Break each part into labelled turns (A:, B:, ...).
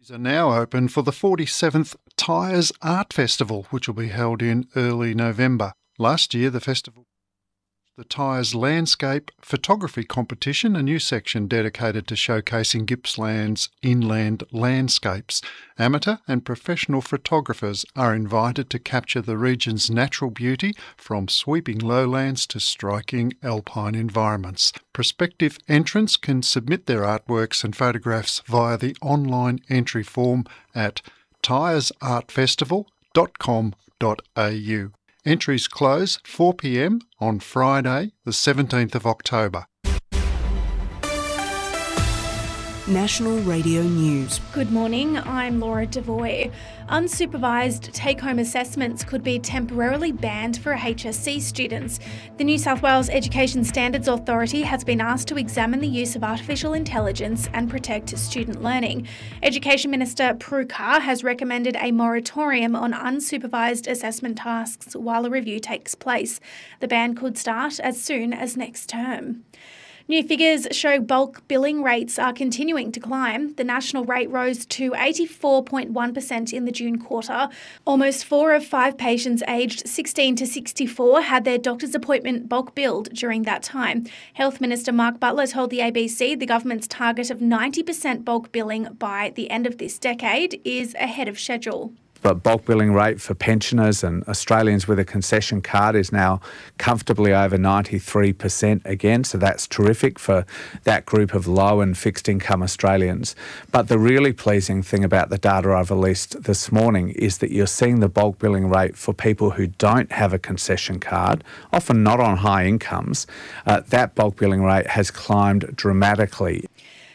A: Are now open for the 47th Tyres Art Festival, which will be held in early November. Last year, the festival the Tyres Landscape Photography Competition, a new section dedicated to showcasing Gippsland's inland landscapes. Amateur and professional photographers are invited to capture the region's natural beauty, from sweeping lowlands to striking alpine environments. Prospective entrants can submit their artworks and photographs via the online entry form at tyresartfestival.com.au. Entries close 4 p.m. on Friday, the 17th of October.
B: National Radio News.
C: Good morning, I'm Laura Devoy. Unsupervised take-home assessments could be temporarily banned for HSC students. The New South Wales Education Standards Authority has been asked to examine the use of artificial intelligence and protect student learning. Education Minister Prue Car has recommended a moratorium on unsupervised assessment tasks while a review takes place. The ban could start as soon as next term. New figures show bulk billing rates are continuing to climb. The national rate rose to 84.1% in the June quarter. Almost 4 of 5 patients aged 16 to 64 had their doctor's appointment bulk billed during that time. Health Minister Mark Butler told the ABC the government's target of 90% bulk billing by the end of this decade is ahead of schedule.
D: But bulk billing rate for pensioners and Australians with a concession card is now comfortably over 93% again, so that's terrific for that group of low and fixed income Australians. But the really pleasing thing about the data I've released this morning is that you're seeing the bulk billing rate for people who don't have a concession card, often not on high incomes. That bulk billing rate has climbed dramatically.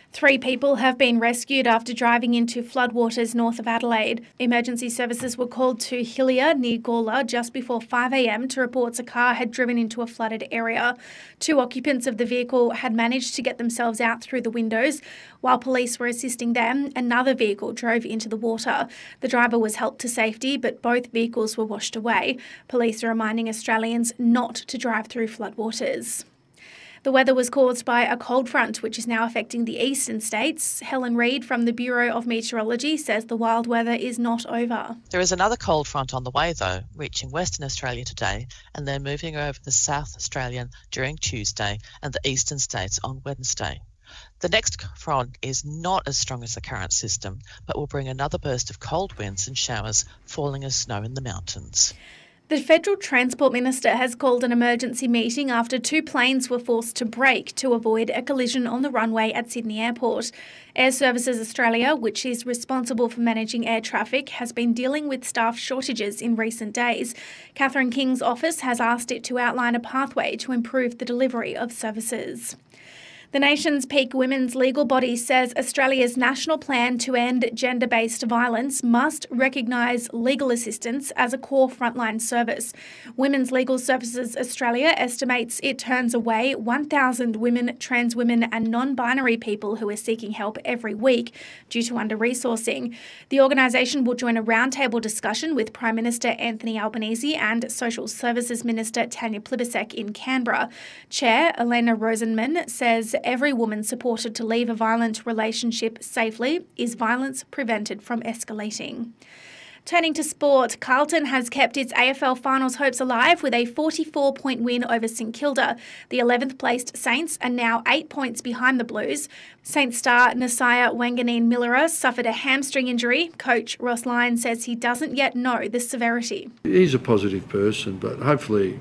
C: 3 people have been rescued after driving into floodwaters north of Adelaide. Emergency services were called to Hillier near Gawler just before 5 a.m. to reports a car had driven into a flooded area. 2 occupants of the vehicle had managed to get themselves out through the windows. While police were assisting them, another vehicle drove into the water. The driver was helped to safety, but both vehicles were washed away. Police are reminding Australians not to drive through floodwaters. The weather was caused by a cold front, which is now affecting the eastern states. Helen Reid from the Bureau of Meteorology says the wild weather is not over.
E: There is another cold front on the way, though, reaching Western Australia today and then moving over the South Australian during Tuesday and the eastern states on Wednesday. The next front is not as strong as the current system, but will bring another burst of cold winds and showers, falling as snow in the mountains.
C: The Federal Transport Minister has called an emergency meeting after 2 planes were forced to brake to avoid a collision on the runway at Sydney Airport. Air Services Australia, which is responsible for managing air traffic, has been dealing with staff shortages in recent days. Catherine King's office has asked it to outline a pathway to improve the delivery of services. The nation's peak women's legal body says Australia's national plan to end gender-based violence must recognise legal assistance as a core frontline service. Women's Legal Services Australia estimates it turns away 1,000 women, trans women and non-binary people who are seeking help every week due to under-resourcing. The organisation will join a roundtable discussion with Prime Minister Anthony Albanese and Social Services Minister Tanya Plibersek in Canberra. Chair Elena Rosenman says every woman supported to leave a violent relationship safely is violence prevented from escalating. Turning to sport, Carlton has kept its AFL finals hopes alive with a 44-point win over St Kilda. The 11th placed Saints are now 8 points behind the Blues. Saints star Nasiah Wanganeen-Millera suffered a hamstring injury. Coach Ross Lyon says he doesn't yet know the severity.
F: He's a positive person, but hopefully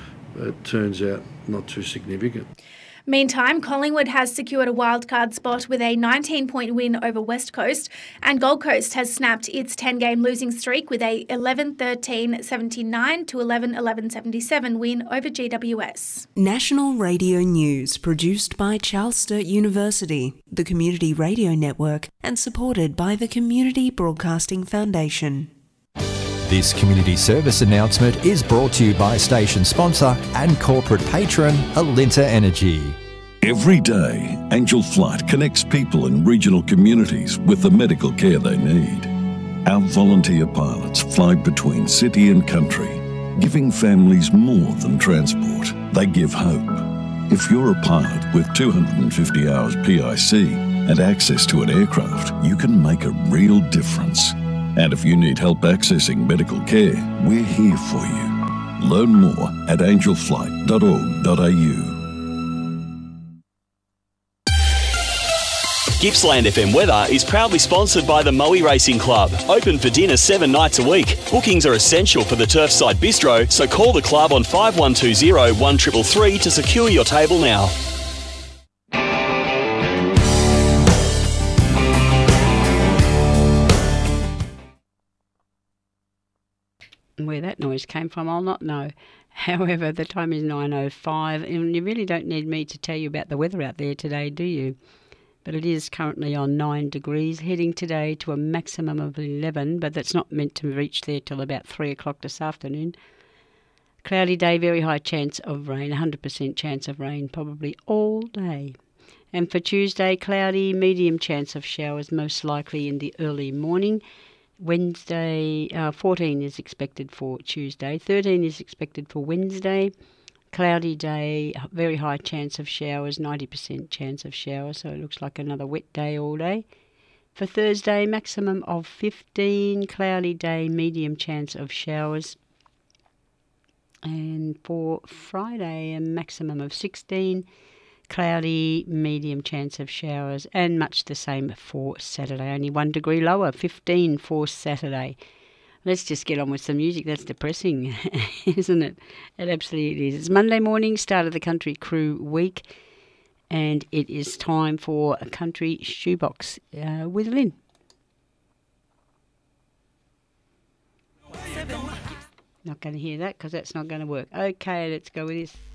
F: it turns out not too significant.
C: Meantime, Collingwood has secured a wildcard spot with a 19-point win over West Coast, and Gold Coast has snapped its 10-game losing streak with a 11-13-79 to 11-11-77 win over GWS.
B: National Radio News, produced by Charles Sturt University, the Community Radio Network, and supported by the Community Broadcasting Foundation.
G: This community service announcement is brought to you by station sponsor and corporate patron Alinta Energy.
H: Every day, Angel Flight connects people in regional communities with the medical care they need. Our volunteer pilots fly between city and country, giving families more than transport. They give hope. If you're a pilot with 250 hours PIC, and access to an aircraft, you can make a real difference. And if you need help accessing medical care, we're here for you. Learn more at angelflight.org.au.
I: Gippsland FM Weather is proudly sponsored by the Moe Racing Club. Open for dinner 7 nights a week. Bookings are essential for the Turfside Bistro, so call the club on 5120 1333 to secure your table now.
J: Where that noise came from, I'll not know. However, the time is 9:05, and you really don't need me to tell you about the weather out there today, do you? But it is currently on 9 degrees, heading today to a maximum of 11, but that's not meant to reach there till about 3 o'clock this afternoon. Cloudy day, very high chance of rain, 100% chance of rain, probably all day. And for Tuesday, cloudy, medium chance of showers, most likely in the early morning. Wednesday, 14 is expected for Tuesday, 13 is expected for Wednesday. Cloudy day, very high chance of showers, 90% chance of showers, so it looks like another wet day all day. For Thursday, maximum of 15, cloudy day, medium chance of showers. And for Friday, a maximum of 16, cloudy, medium chance of showers, and much the same for Saturday, only 1 degree lower, 15 for Saturday. Let's just get on with some music. That's depressing, isn't it? It absolutely is. It's Monday morning, start of the Country Crew week, and it is time for a Country Shoebox with Lynn. Not going to hear that because that's not going to work. Okay, let's go with this.